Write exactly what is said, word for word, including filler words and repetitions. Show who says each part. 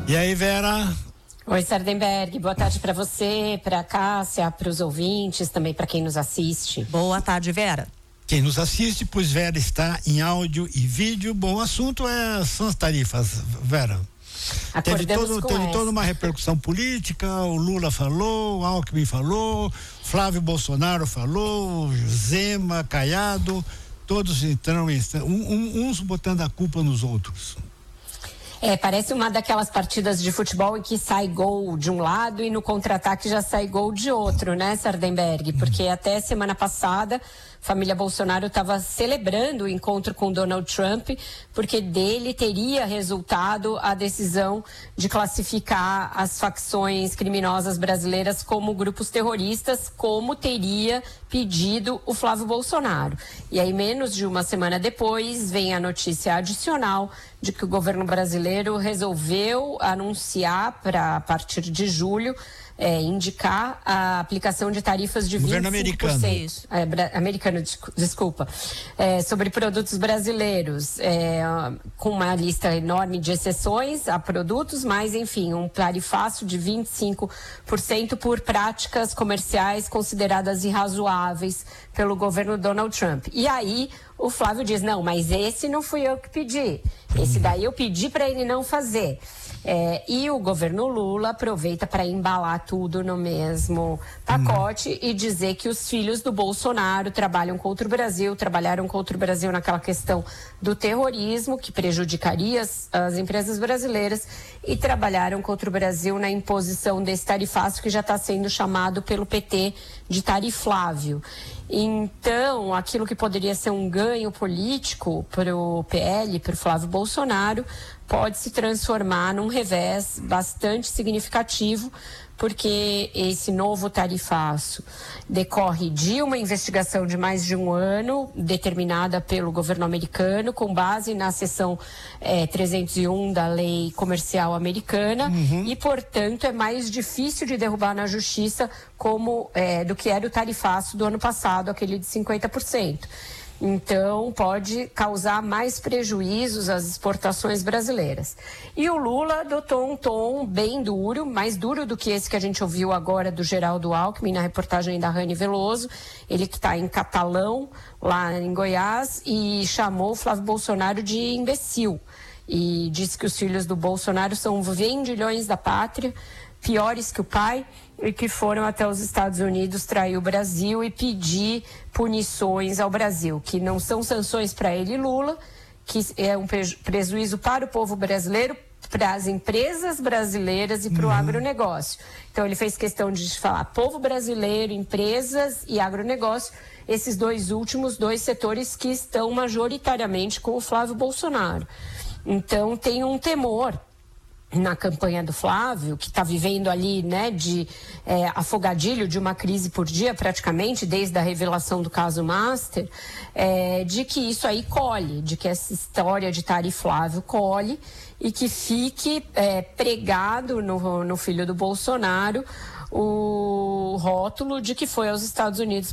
Speaker 1: E aí, Vera?
Speaker 2: Oi, Sardenberg, boa tarde para você, para a Cássia, para os ouvintes, também para quem nos assiste.
Speaker 3: Boa tarde, Vera.
Speaker 1: Quem nos assiste, pois Vera está em áudio e vídeo. Bom, o assunto é, são as tarifas, Vera. Teve, todo, teve toda uma repercussão política, o Lula falou, o Alckmin falou, Flávio Bolsonaro falou, Zema, Caiado, todos entrando, um, um, uns botando a culpa nos outros.
Speaker 2: É, parece uma daquelas partidas de futebol em que sai gol de um lado e no contra-ataque já sai gol de outro, né, Sardenberg? Porque até semana passada, a família Bolsonaro estava celebrando o encontro com Donald Trump, porque dele teria resultado a decisão de classificar as facções criminosas brasileiras como grupos terroristas, como teria pedido o Flávio Bolsonaro. E aí, menos de uma semana depois, vem a notícia adicional de que o governo brasileiro resolveu anunciar para a partir de julho É, indicar a aplicação de tarifas de
Speaker 1: governo
Speaker 2: vinte e cinco por cento.
Speaker 1: americano.
Speaker 2: É, bra, americano, desculpa. É, sobre produtos brasileiros, é, com uma lista enorme de exceções a produtos, mas, enfim, um tarifaço de vinte e cinco por cento por práticas comerciais consideradas irrazoáveis pelo governo Donald Trump. E aí, o Flávio diz, não, mas esse não fui eu que pedi. Esse daí eu pedi para ele não fazer. É, e o governo Lula aproveita para embalar tudo no mesmo pacote hum. e dizer que os filhos do Bolsonaro trabalham contra o Brasil, trabalharam contra o Brasil naquela questão do terrorismo, que prejudicaria as, as empresas brasileiras, e trabalharam contra o Brasil na imposição desse tarifaço que já está sendo chamado pelo P T de tariflável. Então, aquilo que poderia ser um ganho político para o P L, para o Flávio Bolsonaro, pode se transformar num revés bastante significativo, porque esse novo tarifaço decorre de uma investigação de mais de um ano, determinada pelo governo americano, com base na seção é, trezentos e um da lei comercial americana, uhum. e, portanto, é mais difícil de derrubar na justiça como, é, do que era o tarifaço do ano passado, aquele de cinquenta por cento. Então, pode causar mais prejuízos às exportações brasileiras. E o Lula adotou um tom bem duro, mais duro do que esse que a gente ouviu agora do Geraldo Alckmin, na reportagem da Rani Veloso, ele que está em Catalão, lá em Goiás, e chamou o Flávio Bolsonaro de imbecil. E disse que os filhos do Bolsonaro são vendilhões da pátria, piores que o pai, e que foram até os Estados Unidos trair o Brasil e pedir punições ao Brasil, que não são sanções para ele, Lula, que é um prejuízo para o povo brasileiro, para as empresas brasileiras e para o uhum. agronegócio. Então ele fez questão de falar povo brasileiro, empresas e agronegócio, esses dois últimos dois setores que estão majoritariamente com o Flávio Bolsonaro. Então tem um temor na campanha do Flávio, que está vivendo ali, né, de é, afogadilho de uma crise por dia, praticamente, desde a revelação do caso Master, é, de que isso aí colhe, de que essa história de tariflável colhe e que fique é, pregado no, no filho do Bolsonaro o rótulo de que foi aos Estados Unidos